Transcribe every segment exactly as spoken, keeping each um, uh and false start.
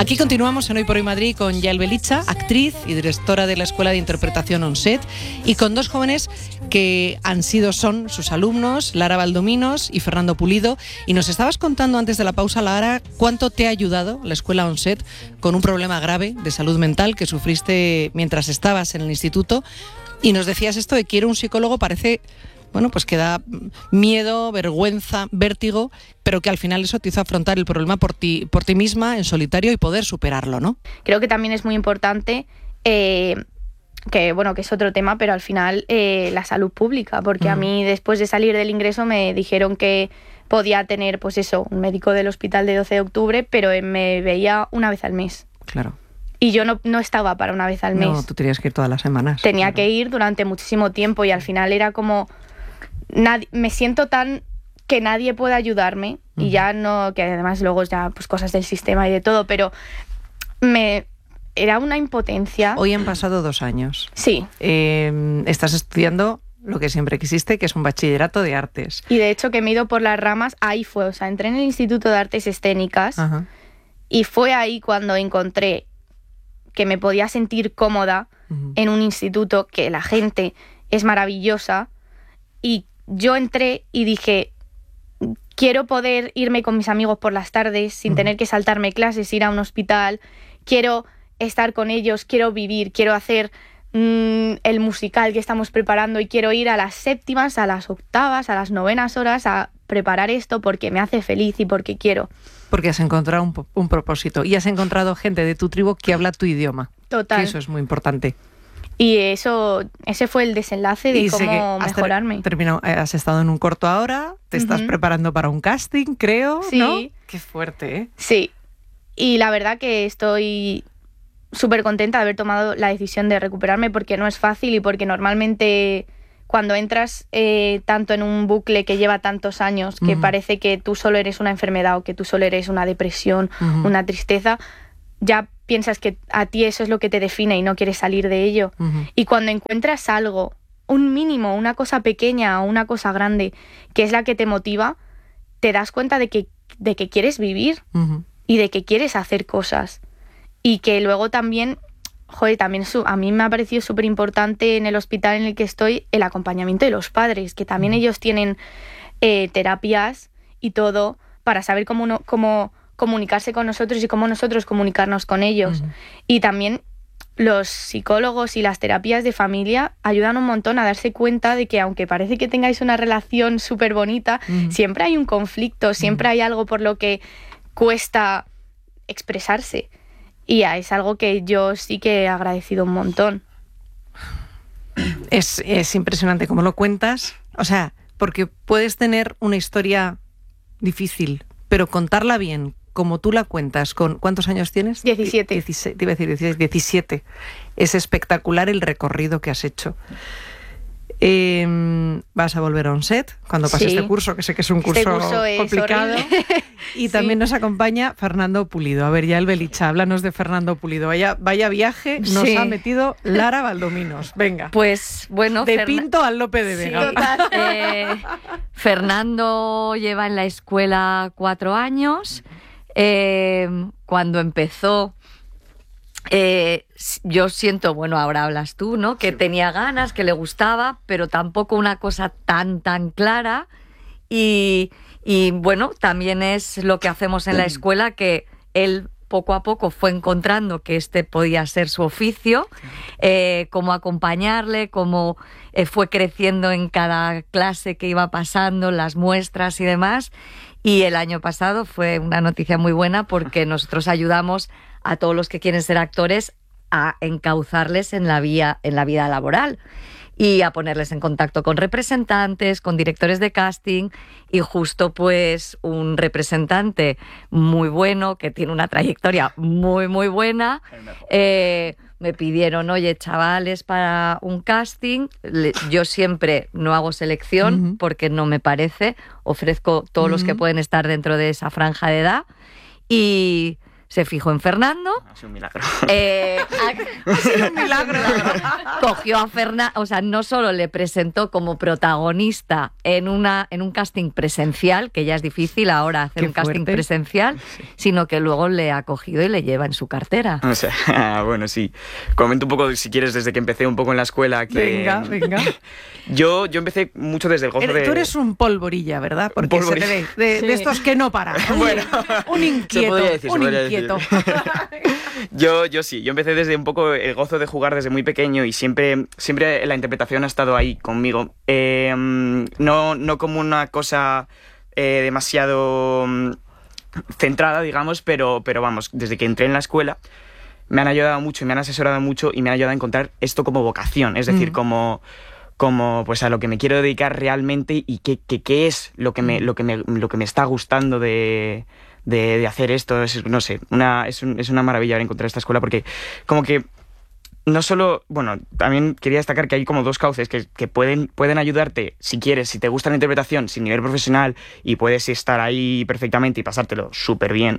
Aquí continuamos en Hoy por Hoy Madrid con Yael Belicha, actriz y directora de la Escuela de Interpretación ONSET, y con dos jóvenes que han sido, son sus alumnos, Lara Valdominos y Fernando Pulido. Y nos estabas contando antes de la pausa, Lara, cuánto te ha ayudado la Escuela ONSET con un problema grave de salud mental que sufriste mientras estabas en el instituto. Y nos decías esto de que ir a un psicólogo parece... bueno, pues que da miedo, vergüenza, vértigo, pero que al final eso te hizo afrontar el problema por ti, por ti misma, en solitario, y poder superarlo, ¿no? Creo que también es muy importante, eh, que bueno, que es otro tema, pero al final eh, la salud pública, porque mm. a mí después de salir del ingreso me dijeron que podía tener, pues eso, un médico del hospital de doce de octubre, pero me veía una vez al mes. Claro. Y yo no, no estaba para una vez al mes. No, tú tenías que ir todas las semanas. Tenía claro. que ir durante muchísimo tiempo y al final era como... Nadie, me siento tan que nadie puede ayudarme uh-huh. y ya no, que además luego ya pues cosas del sistema y de todo, pero me era una impotencia. Hoy han pasado dos años. Sí. Eh, estás estudiando lo que siempre quisiste, que es un bachillerato de artes. Y de hecho que me he ido por las ramas, ahí fue, o sea, entré en el Instituto de Artes Escénicas uh-huh. y fue ahí cuando encontré que me podía sentir cómoda uh-huh. en un instituto, que la gente es maravillosa, y yo entré y dije, quiero poder irme con mis amigos por las tardes sin uh-huh. tener que saltarme clases, ir a un hospital, quiero estar con ellos, quiero vivir, quiero hacer mmm, el musical que estamos preparando y quiero ir a las séptimas, a las octavas, a las novenas horas a preparar esto porque me hace feliz y porque quiero. Porque has encontrado un, un propósito y has encontrado gente de tu tribu que habla tu idioma. Total. Que eso es muy importante. Y eso, ese fue el desenlace de y cómo has mejorarme. Ter- terminado, has estado en un corto ahora, te uh-huh. estás preparando para un casting, creo, sí. ¿no? Qué fuerte, ¿eh? Sí. Y la verdad que estoy súper contenta de haber tomado la decisión de recuperarme porque no es fácil y porque normalmente cuando entras eh, tanto en un bucle que lleva tantos años, que uh-huh. parece que tú solo eres una enfermedad o que tú solo eres una depresión, uh-huh. una tristeza, ya piensas que a ti eso es lo que te define y no quieres salir de ello. Uh-huh. Y cuando encuentras algo, un mínimo, una cosa pequeña o una cosa grande, que es la que te motiva, te das cuenta de que, de que quieres vivir uh-huh. y de que quieres hacer cosas. Y que luego también, joder, también su, a mí me ha parecido súper importante en el hospital en el que estoy el acompañamiento de los padres, que también uh-huh. ellos tienen eh, terapias y todo para saber cómo... No, cómo comunicarse con nosotros y cómo nosotros comunicarnos con ellos. Uh-huh. Y también los psicólogos y las terapias de familia ayudan un montón a darse cuenta de que aunque parece que tengáis una relación súper bonita, uh-huh. siempre hay un conflicto, siempre uh-huh. hay algo por lo que cuesta expresarse. Y es algo que yo sí que he agradecido un montón. Es, es impresionante cómo lo cuentas. O sea, porque puedes tener una historia difícil, pero contarla bien, como tú la cuentas, con ¿cuántos años tienes? diecisiete. diecisiete, te iba a decir diecisiete. Es espectacular el recorrido que has hecho. Eh, vas a volver a ONSET cuando pases sí. este curso, que sé que es un curso, este curso es complicado. Y también sí. nos acompaña Fernando Pulido. A ver, Yael Belicha, háblanos de Fernando Pulido. Vaya, vaya viaje nos sí. ha metido Lara Valdominos. Venga. Pues bueno. De Ferna- Pinto al Lope de Vega. Sí, eh, Fernando lleva en la escuela cuatro años. Eh, cuando empezó, eh, yo siento, bueno, ahora hablas tú, ¿no? Que sí. tenía ganas, que le gustaba, pero tampoco una cosa tan, tan clara. Y, y bueno, también es lo que hacemos en la escuela, que él poco a poco fue encontrando que este podía ser su oficio, eh, cómo acompañarle, cómo eh, fue creciendo en cada clase que iba pasando, las muestras y demás. Y el año pasado fue una noticia muy buena porque nosotros ayudamos a todos los que quieren ser actores a encauzarles en la vía, en la vida laboral y a ponerles en contacto con representantes, con directores de casting, y justo pues un representante muy bueno que tiene una trayectoria muy muy buena, eh, me pidieron, oye, chavales, para un casting. Yo siempre no hago selección uh-huh. porque no me parece, ofrezco todos uh-huh. los que pueden estar dentro de esa franja de edad, y se fijó en Fernando. Ha sido un milagro. Eh, ha, ha sido un milagro. Cogió a Fernando, o sea, no solo le presentó como protagonista en, una, en un casting presencial, que ya es difícil ahora hacer Qué un casting fuerte. presencial, sí. sino que luego le ha cogido y le lleva en su cartera. O sea, bueno, sí. Comento un poco, si quieres, desde que empecé un poco en la escuela. Que... Venga, venga. Yo, yo empecé mucho desde el gozo de... Tú eres un polvorilla, ¿verdad? Porque polvorilla. se te ve, de, Sí. de estos que no paran. Bueno, un inquieto, podría decir, se un podría inquieto. Yo, yo sí, yo empecé desde un poco el gozo de jugar desde muy pequeño y siempre, siempre la interpretación ha estado ahí conmigo. Eh, no, no como una cosa eh, demasiado mm, centrada, digamos, pero, pero vamos, desde que entré en la escuela me han ayudado mucho y me han asesorado mucho y me han ayudado a encontrar esto como vocación, es decir, Mm. como... como pues a lo que me quiero dedicar realmente y qué, qué, qué es lo que me, lo que me, lo que me está gustando de, de, de hacer esto. Es, no sé, una, es, un, es una maravilla ahora encontrar esta escuela porque como que no solo, bueno, también quería destacar que hay como dos cauces que, que pueden, pueden ayudarte si quieres, si te gusta la interpretación sin nivel profesional y puedes estar ahí perfectamente y pasártelo súper bien.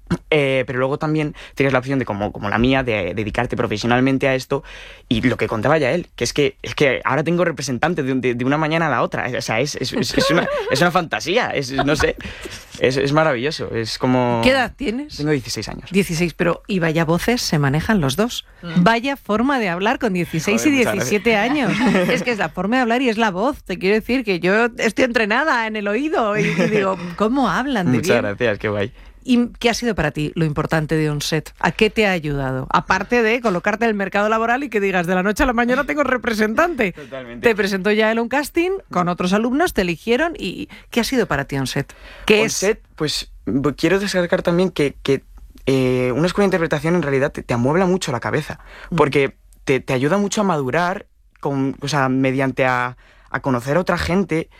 Eh, pero luego también tienes la opción de, como, como la mía, de dedicarte profesionalmente a esto y lo que contaba ya él, que es que, es que ahora tengo representante de, de, de una mañana a la otra, o sea, es, es, es, es, una, es una fantasía, es, no sé, es, es maravilloso, es como... ¿Qué edad tienes? Tengo dieciséis años. dieciséis, pero y vaya voces se manejan los dos. Vaya forma de hablar con dieciséis Joder, y muchas diecisiete años. Es que es la forma de hablar y es la voz. Te quiero decir que yo estoy entrenada en el oído y, y digo, ¿cómo hablan de Muchas bien? gracias, qué guay. ¿Y qué ha sido para ti lo importante de OnSet? ¿A qué te ha ayudado? Aparte de colocarte en el mercado laboral y que digas, de la noche a la mañana tengo representante. Totalmente. Te presentó ya él un casting con otros alumnos, te eligieron. ¿Y qué ha sido para ti OnSet? ¿Qué es? OnSet, pues quiero destacar también que, que eh, una escuela de interpretación en realidad te, te amuebla mucho la cabeza, porque te, te ayuda mucho a madurar, con, o sea, mediante a, a conocer a otra gente,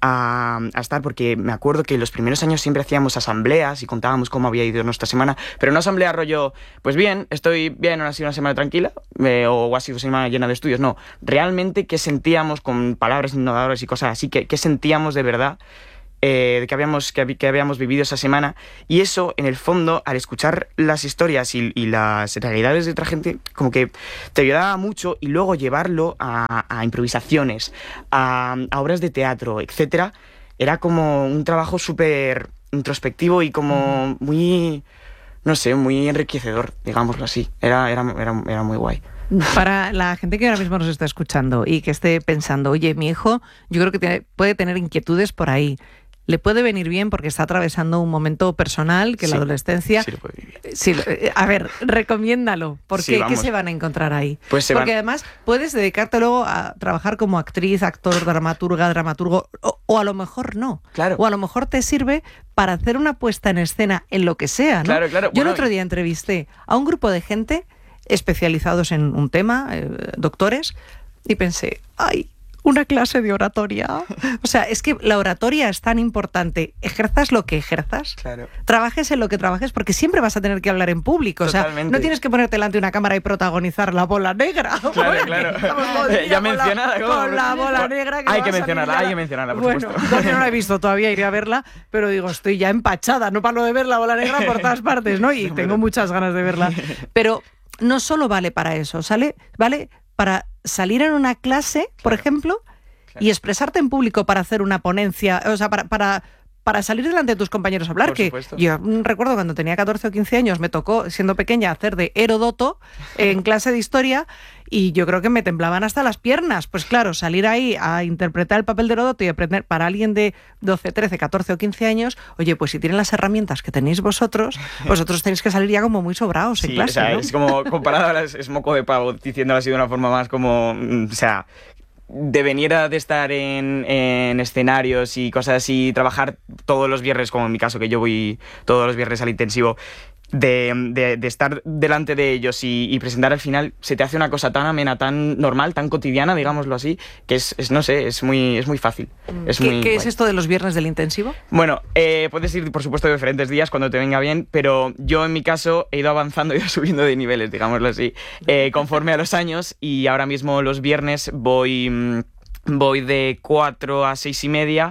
A, a estar, porque me acuerdo que los primeros años siempre hacíamos asambleas y contábamos cómo había ido nuestra semana, pero no asamblea rollo, pues bien, estoy bien, ha sido una semana tranquila, eh, o ha sido una semana llena de estudios, no, realmente qué sentíamos con palabras innovadoras y cosas así, qué, qué sentíamos de verdad, eh, de que habíamos, que, que habíamos vivido esa semana, y eso, en el fondo, al escuchar las historias y, y las realidades de otra gente, como que te ayudaba mucho, y luego llevarlo a, a improvisaciones, a, a obras de teatro, etcétera, era como un trabajo súper introspectivo y como muy, no sé, muy enriquecedor, digámoslo así. Era, era, era, era muy guay. Para la gente que ahora mismo nos está escuchando y que esté pensando, oye, mi hijo, yo creo que tiene, puede tener inquietudes por ahí. Le puede venir bien porque está atravesando un momento personal que Sí, la adolescencia... sí lo puede vivir. Sí, a ver, recomiéndalo. ¿Por Sí, qué? ¿Qué vamos. se van a encontrar ahí? Pues se porque van- además puedes dedicarte luego a trabajar como actriz, actor, dramaturga, dramaturgo, o, o a lo mejor no. Claro. O a lo mejor te sirve para hacer una puesta en escena en lo que sea, ¿no? Claro, claro. Yo Bueno, el otro día entrevisté a un grupo de gente especializados en un tema, eh, doctores, y pensé, ¡ay! Una clase de oratoria. O sea, es que la oratoria es tan importante. Ejerzas lo que ejerzas. Claro. Trabajes en lo que trabajes, porque siempre vas a tener que hablar en público. O sea, Totalmente. no tienes que ponerte delante de una cámara y protagonizar la bola negra. Claro, claro. Estamos todo el día Ya con la- mencionada, ¿cómo? Con la bola negra. Hay va que a salir mencionarla, ya hay la- que mencionarla, por bueno, supuesto. yo no la he visto todavía, iré a verla, pero digo, estoy ya empachada. No paro de ver la bola negra por todas partes, ¿no? Y tengo muchas ganas de verla. Pero no solo vale para eso, sale, vale para salir en una clase, por Claro. ejemplo, y expresarte en público para hacer una ponencia, o sea, para, para, para salir delante de tus compañeros a hablar. Por Que supuesto. yo mm, recuerdo cuando tenía catorce o quince años, me tocó, siendo pequeña, hacer de Heródoto en clase de historia y yo creo que me temblaban hasta las piernas. Pues claro, salir ahí a interpretar el papel de Heródoto y aprender para alguien de doce, trece, catorce o quince años, oye, pues si tienen las herramientas que tenéis vosotros, vosotros tenéis que salir ya como muy sobrados en Sí, clase, o sea, ¿no? es como comparado a las, es moco de pavo, diciéndolo así de una forma más como, mm, o sea, de venir a de estar en, en escenarios y cosas así, trabajar todos los viernes, como en mi caso, que yo voy todos los viernes al intensivo, de, de, de estar delante de ellos y, y presentar al final, se te hace una cosa tan amena, tan normal, tan cotidiana, digámoslo así, que es, es no sé, es muy, es muy fácil. Es ¿Qué, muy qué es guay. esto de los viernes del intensivo? Bueno, eh, puedes ir, por supuesto, de diferentes días cuando te venga bien, pero yo, en mi caso, he ido avanzando, he ido subiendo de niveles, digámoslo así, eh, conforme a los años, y ahora mismo los viernes voy, mm, voy de cuatro a seis y media,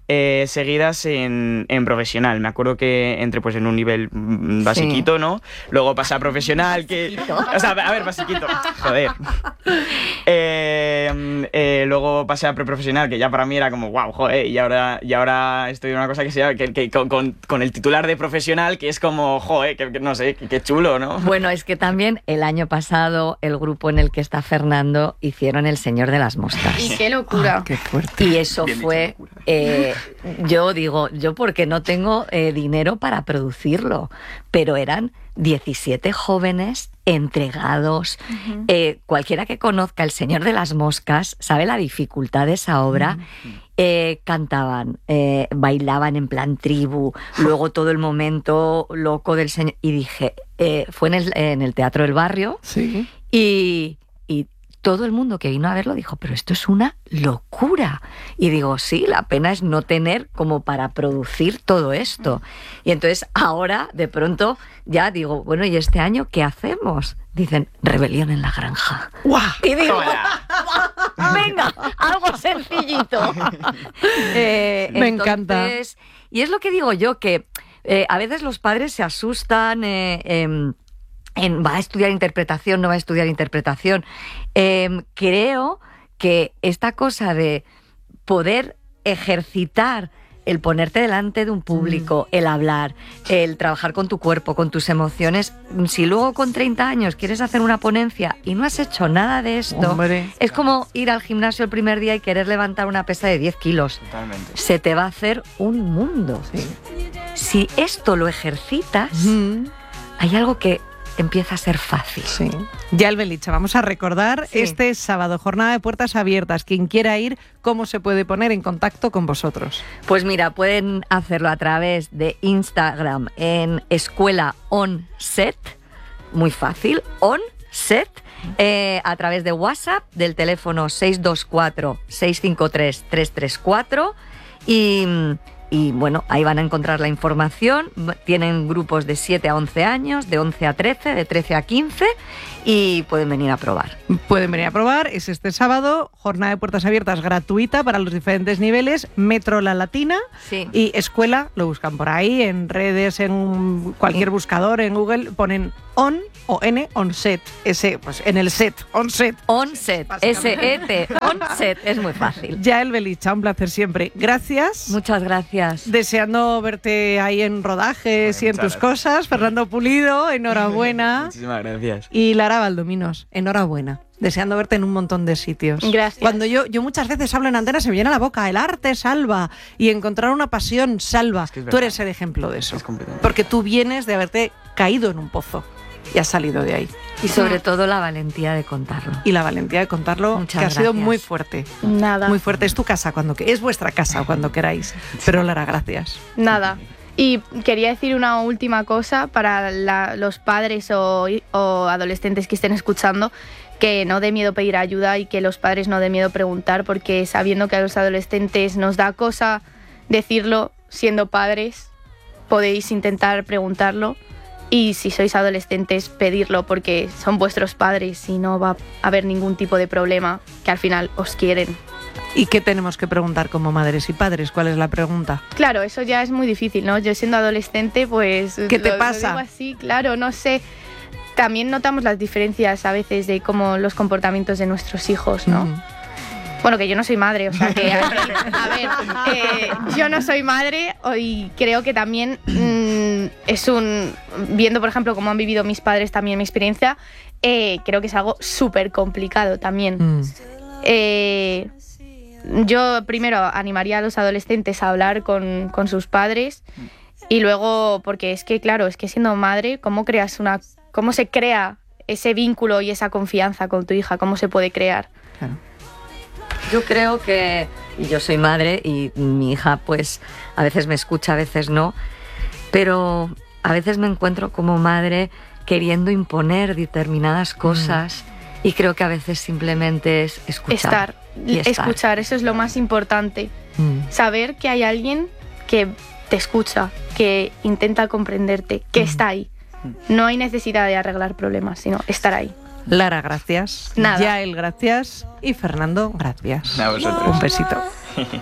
eh, seguidas en, en profesional. Me acuerdo que entré pues en un nivel mm, basiquito, sí. ¿no? Luego pasé a profesional, que... O sea, a ver, basiquito. Joder. Eh, eh, luego pasé a preprofesional, que ya para mí era como, wow, joder, y ahora, y ahora estoy en una cosa que se llama, que, que con, con, con el titular de profesional, que es como, joder, que, que no sé, que, que chulo, ¿no? Bueno, es que también el año pasado el grupo en el que está Fernando hicieron El Señor de las Moscas. Y qué locura. Oh, qué fuerte. Y eso Bien fue, eh, yo digo, yo porque no tengo eh, dinero para producirlo, pero eran diecisiete jóvenes entregados. Uh-huh. Eh, cualquiera que conozca El Señor de las Moscas sabe la dificultad de esa obra. Uh-huh. Eh, cantaban, eh, bailaban en plan tribu, luego todo el momento loco del Señor. Y dije, eh, fue en el, en el Teatro del Barrio. Sí. Y, y todo el mundo que vino a verlo dijo, pero esto es una locura. Y digo, sí, la pena es no tener como para producir todo esto. Y entonces ahora, de pronto, ya digo, bueno, ¿y este año qué hacemos? Dicen, Rebelión en la Granja. ¡Guau! Y digo, venga, algo sencillito. eh, Me entonces, encanta. Y es lo que digo yo, que eh, a veces los padres se asustan... Eh, eh, En, va a estudiar interpretación, no va a estudiar interpretación. Eh, creo que esta cosa de poder ejercitar el ponerte delante de un público, mm. el hablar, el trabajar con tu cuerpo, con tus emociones, si luego con treinta años quieres hacer una ponencia y no has hecho nada de esto, Hombre. Es como ir al gimnasio el primer día y querer levantar una pesa de diez kilos. Totalmente. Se te va a hacer un mundo. Sí. Si esto lo ejercitas, Mm. hay algo que empieza a ser fácil. Sí. Yalbe Licha, vamos a recordar Sí. este sábado, jornada de puertas abiertas. Quien quiera ir, ¿cómo se puede poner en contacto con vosotros? Pues mira, pueden hacerlo a través de Instagram en Escuela Onset, muy fácil, Onset, eh, a través de WhatsApp del teléfono seis dos cuatro, seis cinco tres, tres tres cuatro y... Y bueno, ahí van a encontrar la información. Tienen grupos de siete a once años, de once a trece, de trece a quince y pueden venir a probar. Pueden venir a probar, es este sábado, jornada de puertas abiertas gratuita para los diferentes niveles, Metro La Latina Sí. y Escuela, lo buscan por ahí, en redes, en cualquier buscador, en Google, ponen on o n, onset, ese, pues en el set, onset. Onset, S E T, Onset, es muy fácil. Yalbe Licha, un placer siempre. Gracias. Muchas gracias. Deseando verte ahí en rodajes Bueno, y en tus muchas cosas. Fernando Pulido, enhorabuena. Muchísimas gracias. Y Lara Valdominos, enhorabuena. Deseando verte en un montón de sitios. Gracias. Cuando yo, yo muchas veces hablo en antena, se me llena la boca. El arte salva. Y encontrar una pasión salva. Es que es Tú verdad. eres el ejemplo de eso. Es completamente. Porque tú vienes de haberte caído en un pozo y has salido de ahí. Y sobre todo la valentía de contarlo. Y la valentía de contarlo, Muchas que ha sido gracias. muy fuerte. Nada. Muy fuerte. Es tu casa, cuando que es vuestra casa cuando queráis. Pero Lara, gracias. Nada. Y quería decir una última cosa para la- los padres o, o adolescentes que estén escuchando, que no dé miedo pedir ayuda y que los padres no dé miedo preguntar, porque sabiendo que a los adolescentes nos da cosa decirlo siendo padres, podéis intentar preguntarlo. Y si sois adolescentes, pedirlo, porque son vuestros padres y no va a haber ningún tipo de problema, que al final os quieren. ¿Y qué tenemos que preguntar como madres y padres? ¿Cuál es la pregunta? Claro, eso ya es muy difícil, ¿no? Yo siendo adolescente, pues... ¿Qué te lo- lo pasa? digo así, claro, no sé. También notamos las diferencias a veces de cómo los comportamientos de nuestros hijos, ¿no? Mm. Bueno, que yo no soy madre, o sea que... A ver, a ver, eh, yo no soy madre y creo que también mm, es un... Viendo, por ejemplo, cómo han vivido mis padres también mi experiencia, eh, creo que es algo súper complicado también. Mm. Eh, yo primero animaría a los adolescentes a hablar con, con sus padres y luego, porque es que claro, es que siendo madre, ¿cómo creas una, cómo se crea ese vínculo y esa confianza con tu hija? ¿Cómo se puede crear? Claro. Yo creo que, y yo soy madre y mi hija pues a veces me escucha, a veces no, pero a veces me encuentro como madre queriendo imponer determinadas cosas mm. y creo que a veces simplemente es escuchar. Estar, y estar. escuchar, eso es lo más importante. Mm. Saber que hay alguien que te escucha, que intenta comprenderte, que mm. está ahí. No hay necesidad de arreglar problemas, sino estar ahí. Lara, gracias. Nada. Yael, gracias. Y Fernando, gracias. A vosotros. Un besito.